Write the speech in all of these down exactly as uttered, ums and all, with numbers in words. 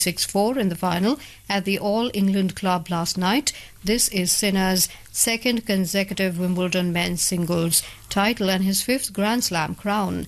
six four in the final at the All England Club last night. This is Sinner's second consecutive Wimbledon men's singles title and his fifth Grand Slam crown.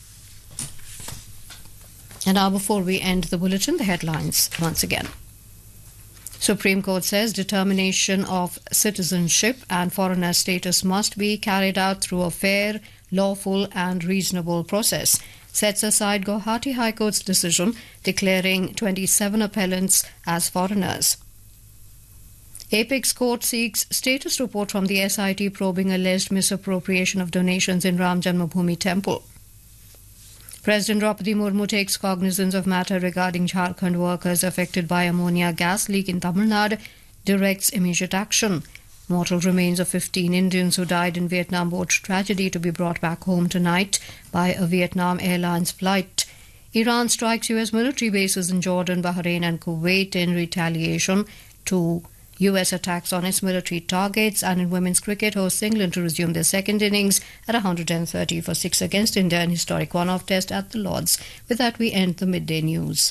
And now, before we end the bulletin, the headlines once again. Supreme Court says determination of citizenship and foreigner status must be carried out through a fair, lawful and reasonable process. Sets aside Guwahati High Court's decision declaring twenty-seven appellants as foreigners. Apex Court seeks status report from the S I T probing alleged misappropriation of donations in Ram Janmabhoomi Temple. President Draupadi Murmu takes cognizance of matter regarding Jharkhand workers affected by ammonia gas leak in Tamil Nadu, directs immediate action. Mortal remains of fifteen Indians who died in Vietnam boat tragedy to be brought back home tonight by a Vietnam Airlines flight. Iran strikes U S military bases in Jordan, Bahrain and Kuwait in retaliation to U S attacks on its military targets. And in women's cricket, hosts England to resume their second innings at one hundred thirty for six against India in historic one-off test at the Lords. With that, we end the midday news.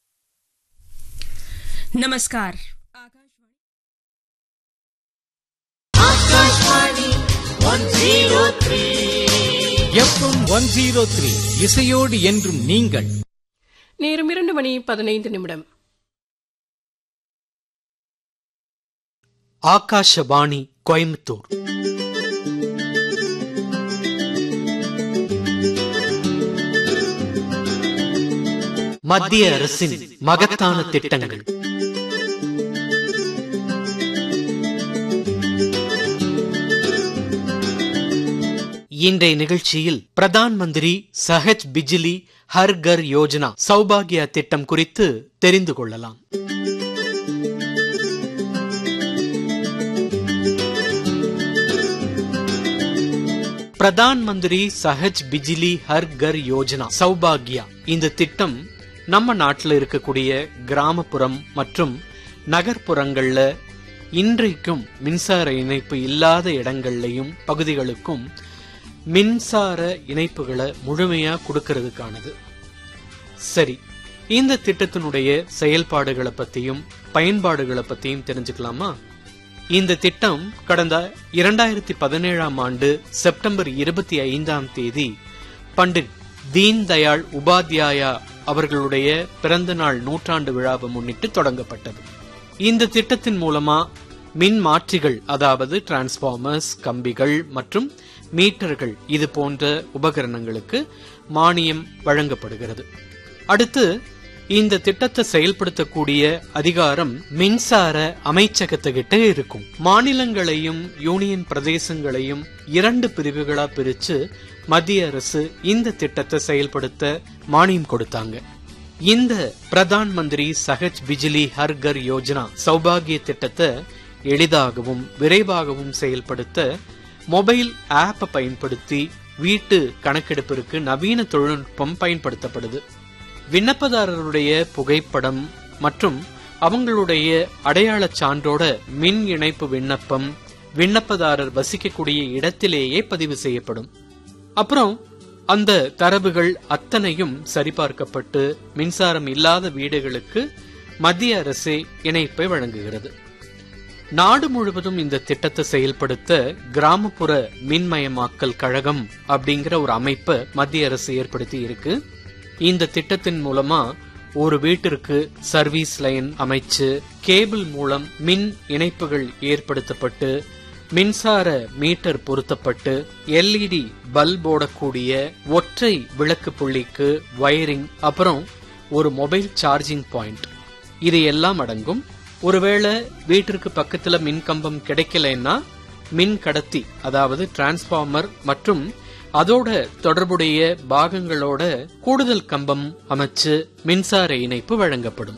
Namaskar. FM one zero three இசையோடு என்றும் நீங்கள். நேரம் இரண்டு மணி பதினைந்து நிமிடம். ஆகாஷவாணி கோயம்புத்தூர். மத்திய அரசின் மகத்தான திட்டங்கள். இன்றைய நிகழ்ச்சியில் பிரதான் மந்திரி சஹஜ் பிஜிலி ஹர் கர் யோஜனா சௌபாகியா திட்டம் குறித்து தெரிந்து கொள்ளலாம். பிரதான் மந்திரி சஹஜ் பிஜிலி ஹர் கர் யோஜனா சௌபாகியா இந்த திட்டம் நம்ம நாட்டில் இருக்கக்கூடிய கிராமப்புறம் மற்றும் நகர்ப்புறங்கள்ல இன்றைக்கும் மின்சார இணைப்பு இல்லாத இடங்கள்லையும் பகுதிகளுக்கும் மின்சார இணைப்புகளை முழுமையா கொடுக்கிறதுக்கானது. சரி, இந்த திட்டத்தினுடைய செயல்பாடுகளை பத்தியும் பயன்பாடுகளை பத்தியும் தெரிஞ்சுக்கலாமா? இந்த திட்டம் கடந்த இரண்டாயிரத்தி பதினேழாம் ஆண்டு செப்டம்பர் இருபத்தி ஐந்தாம் தேதி பண்டிட் தீன் தயாள் உபாத்யாயா அவர்களுடைய பிறந்த நாள் நூற்றாண்டு விழாவை முன்னிட்டு தொடங்கப்பட்டது. இந்த திட்டத்தின் மூலமா மின் மாற்றிகள், அதாவது டிரான்ஸ்பார்மர்ஸ், கம்பிகள் மற்றும் மீட்டர்கள் இது போன்ற உபகரணங்களுக்கு மானியம் வழங்கப்படுகிறது. அடுத்து இந்த திட்டத்தை செயல்படுத்தக்கூடிய அதிகாரம் மின்சார அமைச்சகத்துக்கிட்ட இருக்கும். மாநிலங்களையும் யூனியன் பிரதேசங்களையும் இரண்டு பிரிவுகளா பிரிச்சு மத்திய அரசு இந்த திட்டத்தை செயல்படுத்த மானியம் கொடுத்தாங்க. இந்த பிரதான் மந்திரி சஹஜ் பிஜிலி ஹர் கர் யோஜனா சௌபாகிய திட்டத்தை எளிதாகவும் விரைவாகவும் செயல்படுத்த மொபைல் ஆப் பயன்படுத்தி வீட்டு கணக்கெடுப்பிற்கு நவீன தொழில்நுட்பம் பயன்படுத்தப்படுது. விண்ணப்பதாரருடைய புகைப்படம் மற்றும் அவங்களுடைய அடையாள சான்றோட மின் இணைப்பு விண்ணப்பம் விண்ணப்பதாரர் வசிக்கக்கூடிய இடத்திலேயே பதிவு செய்யப்படும். அப்புறம் அந்த தரவுகள் அத்தனையும் சரிபார்க்கப்பட்டு மின்சாரம் இல்லாத வீடுகளுக்கு மத்திய அரசே இணைப்பை வழங்குகிறது. நாடு முழுவதும் இந்த திட்டத்தை செயல்படுத்த கிராமப்புற மின்மயமாக்கல் கழகம் அப்படிங்கிற ஒரு அமைப்பை மத்திய அரசு ஏற்படுத்தி இருக்கு. இந்த திட்டத்தின் மூலமா ஒரு வீட்டிற்கு சர்வீஸ் லைன் அமைச்சு கேபிள் மூலம் மின் இணைப்புகள் ஏற்படுத்தப்பட்டு மின்சார மீட்டர் பொருத்தப்பட்டு எல்இடி பல்ப் போடக்கூடிய ஒற்றை விளக்கு புள்ளிக்கு வயரிங், அப்புறம் ஒரு மொபைல் சார்ஜிங் பாயிண்ட், இது எல்லாம் அடங்கும். ஒருவேளை வீட்டிற்கு பக்கத்துல மின் கம்பம் கிடைக்கலன்னா மின் கடத்தி, அதாவது டிரான்ஸ்பார்மர் மற்றும் அதோட தொடர்புடைய பாகங்களோட கூடுதல் கம்பம் அமைச்சு மின்சார இணைப்பு வழங்கப்படும்.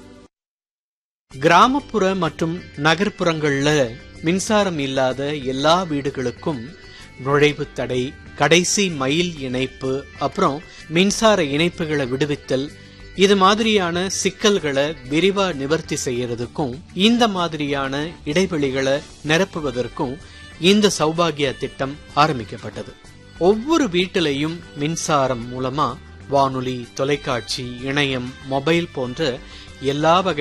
கிராமப்புற மற்றும் நகர்ப்புறங்கள்ல மின்சாரம் இல்லாத எல்லா வீடுகளுக்கும் நுழைவு தடை, கடைசி மைல் இணைப்பு, அப்புறம் மின்சார இணைப்புகளை விடுவித்தல், இது மாதிரியான சிக்கல்களை விரிவா நிவர்த்தி செய்யறதுக்கும் இந்த மாதிரியான இடைவெளிகளை நிரப்புவதற்கும் இந்த சௌபாகியா திட்டம் ஆரம்பிக்கப்பட்டது. ஒவ்வொரு வீட்டிலையும் மின்சாரம் மூலமா வானொலி, தொலைக்காட்சி, இணையம், மொபைல் போன்ற எல்லா வகை